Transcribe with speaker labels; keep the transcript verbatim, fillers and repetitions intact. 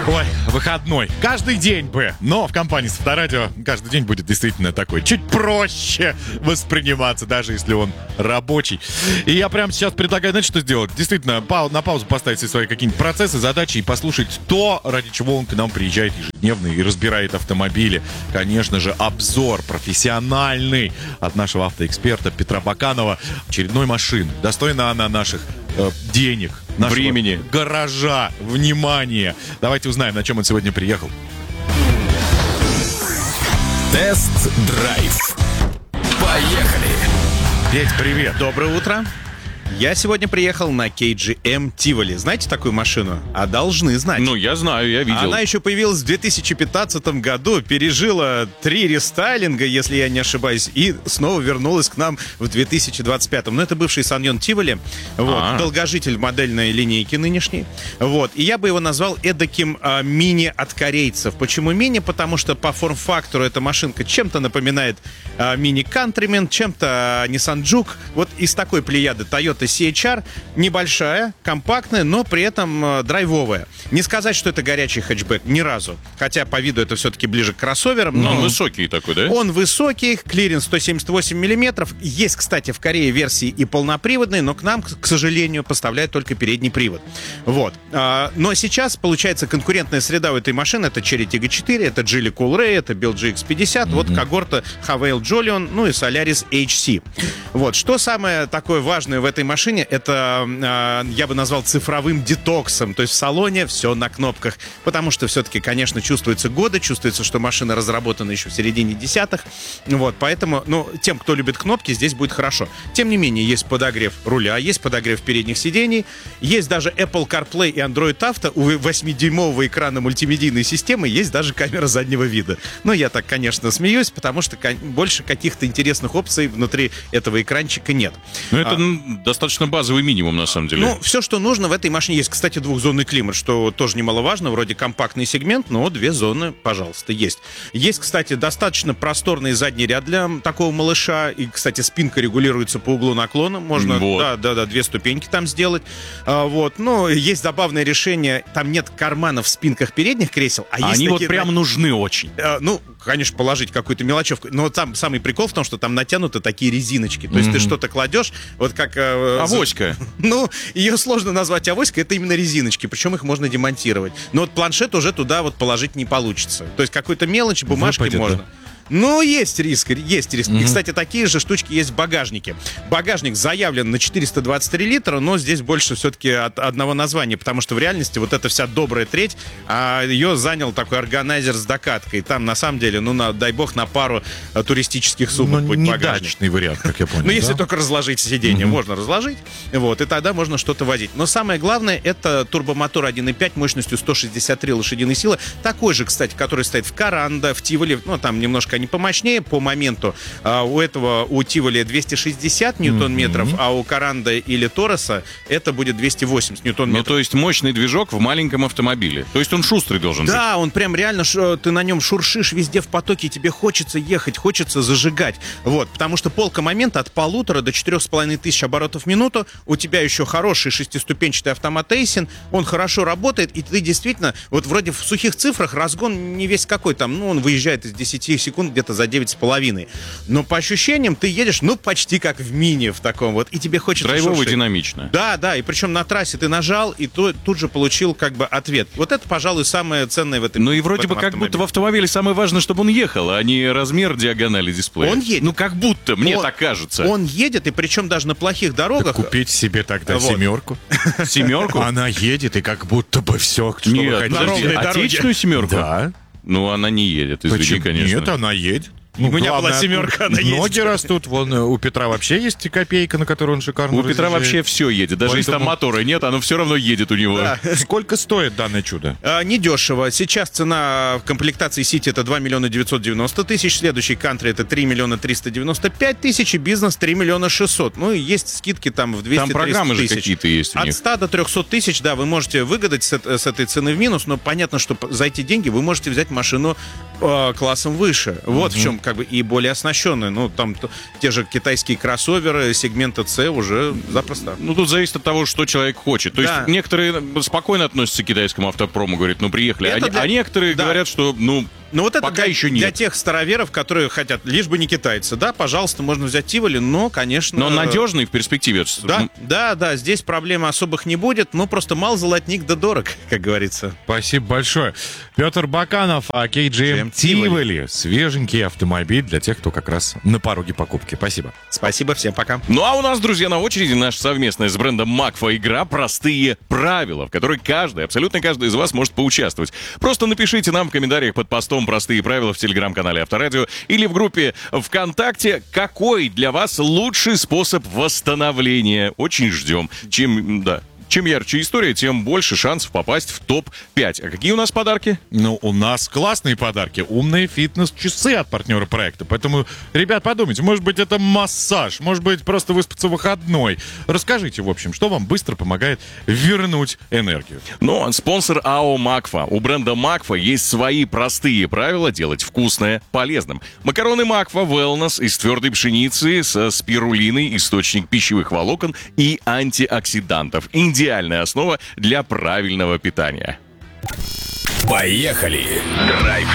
Speaker 1: Ой, выходной. Каждый день бы. Но в компании с Авторадио каждый день будет действительно такой чуть проще восприниматься, даже если он рабочий. И я прямо сейчас предлагаю, знаете, что сделать? Действительно, пау- на паузу поставить все свои какие-нибудь процессы, задачи и послушать то, ради чего он к нам приезжает ежедневно и разбирает автомобили. Конечно же, обзор профессиональный от нашего автоэксперта Петра Баканова очередной машины. Достойна она наших э, денег, нашего
Speaker 2: времени,
Speaker 1: гаража, внимания. Давайте узнаем, на чем он сегодня приехал.
Speaker 3: Тест-драйв. Поехали!
Speaker 1: Петь, привет.
Speaker 4: Доброе утро. Я сегодня приехал на кей джи эм Tivoli. Знаете такую машину? А должны знать.
Speaker 2: Ну, я знаю, я видел.
Speaker 4: Она еще появилась в две тысячи пятнадцатом году, пережила три рестайлинга, если я не ошибаюсь, и снова вернулась к нам в две тысячи двадцать пятом. Но это бывший Саньон Tivoli, вот,
Speaker 2: А-а-а.
Speaker 4: долгожитель модельной линейки нынешней. Вот, и я бы его назвал эдаким а, мини от корейцев. Почему мини? Потому что по форм-фактору эта машинка чем-то напоминает а, мини Countryman, чем-то а, Nissan Juke. Вот из такой плеяды Toyota си эйч ар, небольшая, компактная, но при этом э, драйвовая. Не сказать, что это горячий хэтчбэк, ни разу. Хотя по виду это все-таки ближе к кроссоверам.
Speaker 2: Но
Speaker 4: Но
Speaker 2: он высокий такой, да?
Speaker 4: он высокий, клиренс сто семьдесят восемь миллиметров. Есть, кстати, в Корее версии и полноприводные, но к нам, к сожалению, поставляют только передний привод. Вот. А, но сейчас, получается, конкурентная среда у этой машины — это Chery Tiggo четыре, это Geely Coolray, это Bill джи икс пятьдесят, mm-hmm. вот когорта Havail Jolion, ну и Solaris эйч си. Вот. Что самое такое важное в этой машине, это э, я бы назвал цифровым детоксом. То есть в салоне все на кнопках. Потому что все-таки, конечно, чувствуются годы, чувствуется, что машина разработана еще в середине десятых. Вот, поэтому, ну, тем, кто любит кнопки, здесь будет хорошо. Тем не менее, есть подогрев руля, есть подогрев передних сидений, есть даже Apple CarPlay и Android Auto. У восьмидюймового экрана мультимедийной системы есть даже камера заднего вида. Ну, я так, конечно, смеюсь, потому что больше каких-то интересных опций внутри этого экранчика нет.
Speaker 2: Ну, это
Speaker 4: а,
Speaker 2: достаточно базовый минимум, на самом деле.
Speaker 4: Ну, все, что нужно в этой машине есть. Кстати, двухзонный климат, что тоже немаловажно. Вроде компактный сегмент, но две зоны, пожалуйста, есть. Есть, кстати, достаточно просторный задний ряд для такого малыша. И, кстати, спинка регулируется по углу наклона. Можно,
Speaker 2: вот.
Speaker 4: да, да, да, две ступеньки там сделать. А, вот. Но есть забавное решение. Там нет карманов в спинках передних кресел. А есть
Speaker 1: Они
Speaker 4: такие,
Speaker 1: вот прям
Speaker 4: да,
Speaker 1: нужны очень.
Speaker 4: а, ну, конечно, положить какую-то мелочевку. Но там самый прикол в том, что там натянуты такие резиночки. То есть mm-hmm. ты что-то кладешь, вот как... Э,
Speaker 2: авоська.
Speaker 4: Ну, ее сложно назвать авоськой, это именно резиночки, причем их можно демонтировать. Но вот планшет уже туда вот положить не получится. То есть какую-то мелочь, бумажки
Speaker 1: Выпадет,
Speaker 4: можно.
Speaker 1: да?
Speaker 4: Ну, есть риск, есть риск.
Speaker 1: Mm-hmm.
Speaker 4: И, кстати, такие же штучки есть в багажнике. Багажник заявлен на четыреста двадцать три литра, но здесь больше все-таки от одного названия, потому что в реальности вот эта вся добрая треть, а ее занял такой органайзер с докаткой. Там, на самом деле, ну, на, дай бог, на пару а, туристических сумок
Speaker 1: Ну,
Speaker 4: будет багажник.
Speaker 1: недачный вариант, как я понял.
Speaker 4: Ну, если
Speaker 1: да?
Speaker 4: только разложить сиденье, mm-hmm. можно разложить, вот, и тогда можно что-то возить. Но самое главное, это турбомотор один и пять мощностью сто шестьдесят три лошадиные силы. Такой же, кстати, который стоит в Коранда, в Tivoli, ну, там немножко они помощнее по моменту. А у этого, у Tivoli двести шестьдесят ньютон-метров, mm-hmm. а у Коранда или Тороса это будет двести восемьдесят ньютон-метров.
Speaker 2: Ну, то есть мощный движок в маленьком автомобиле. То есть он шустрый должен быть.
Speaker 4: Да, он прям реально, ш- ты на нем шуршишь везде в потоке, и тебе хочется ехать, хочется зажигать. Вот, потому что полка момента от полутора до четырех с половиной тысяч оборотов в минуту, у тебя еще хороший шестиступенчатый автомат Эйсин, он хорошо работает, и ты действительно, вот вроде в сухих цифрах разгон не весь какой там, ну, он выезжает из десяти секунд где-то за девять с половиной. Но по ощущениям ты едешь, ну, почти как в мини в таком вот, и тебе хочется
Speaker 2: драйвово,
Speaker 4: шуршить.
Speaker 2: динамично.
Speaker 4: Да, да, и причем на трассе ты нажал, и то, тут же получил как бы ответ. Вот это, пожалуй, самое ценное в этом.
Speaker 2: Ну и вроде бы как будто в автомобиле самое важное, чтобы он ехал, а не размер диагонали дисплея.
Speaker 4: Он едет.
Speaker 2: Ну как будто, мне
Speaker 4: он,
Speaker 2: так кажется.
Speaker 4: Он едет, и причем даже на плохих дорогах.
Speaker 1: Так купить себе тогда
Speaker 4: Вот.
Speaker 1: семерку.
Speaker 2: Семерку?
Speaker 1: Она едет, и как будто бы все, что
Speaker 2: Нет,
Speaker 1: вы хотите.
Speaker 2: подожди,
Speaker 4: ровной дороге.
Speaker 2: отечественную семерку?
Speaker 1: Да.
Speaker 2: Ну она не едет, извини,
Speaker 1: Почему?
Speaker 2: конечно.
Speaker 1: Нет, она едет.
Speaker 4: У меня
Speaker 1: главное,
Speaker 4: была семерка, она едет.
Speaker 1: Ноги растут. Вон у Петра вообще есть копейка, на которую он шикарно
Speaker 2: У Петра
Speaker 1: разъезжает.
Speaker 2: вообще все едет. Даже если там
Speaker 1: Поэтому-
Speaker 2: мотора нет, оно все равно едет у него.
Speaker 4: Да.
Speaker 1: Сколько стоит данное чудо?
Speaker 4: А, недешево. Сейчас цена в комплектации City это два миллиона девятьсот девяносто тысяч, следующий Country это три миллиона триста девяносто пять тысяч, и бизнес три миллиона шестьсот. Ну и есть скидки там в двести-триста
Speaker 2: Там программы же
Speaker 4: тысяч.
Speaker 2: какие-то есть у
Speaker 4: От
Speaker 2: них.
Speaker 4: ста до трехсот тысяч, да, вы можете выгадать с, эт- с этой цены в минус, но понятно, что п- за эти деньги вы можете взять машину э, классом выше. Вот в чем как как бы и более оснащенные. Ну, там т- те же китайские кроссоверы сегмента С уже запросто.
Speaker 2: Ну, тут зависит от того, что человек хочет. То
Speaker 4: Да.
Speaker 2: есть некоторые спокойно относятся к китайскому автопрому, говорят, ну, приехали.
Speaker 4: Это
Speaker 2: А,
Speaker 4: для-
Speaker 2: а некоторые
Speaker 4: Да.
Speaker 2: говорят, что, ну,
Speaker 4: Ну вот это
Speaker 2: пока
Speaker 4: для,
Speaker 2: еще
Speaker 4: для
Speaker 2: нет.
Speaker 4: тех староверов, которые хотят, лишь бы не китайцы. Да, пожалуйста, можно взять Тиволи, но, конечно...
Speaker 2: Но надежный в перспективе.
Speaker 4: Да, да, да, здесь проблем особых не будет, но просто мал золотник да дорог, как говорится.
Speaker 1: Спасибо большое. Петр Баканов, а кей джи эм Tivoli. Свеженький автомобиль для тех, кто как раз на пороге покупки. Спасибо.
Speaker 4: Спасибо, всем пока.
Speaker 2: Ну а у нас, друзья, на очереди наша совместная с брендом Макфа игра «Простые правила», в которой каждый, абсолютно каждый из вас может поучаствовать. Просто напишите нам в комментариях под постом «Простые правила» в телеграм-канале Авторадио или в группе ВКонтакте, какой для вас лучший способ восстановления. Очень ждем. Чем, да, чем ярче история, тем больше шансов попасть в топ пять. А какие у нас подарки?
Speaker 1: Ну, у нас классные подарки. Умные фитнес-часы от партнера проекта. Поэтому, ребят, подумайте, может быть, это массаж, может быть, просто выспаться в выходной. Расскажите, в общем, что вам быстро помогает вернуть энергию.
Speaker 2: Ну, спонсор АО «Макфа». У бренда «Макфа» есть свои простые правила делать вкусное полезным. Макароны «Макфа» Wellness из твердой пшеницы со спирулиной, источник пищевых волокон и антиоксидантов. Идеальная основа для правильного питания.
Speaker 3: Поехали! Драйв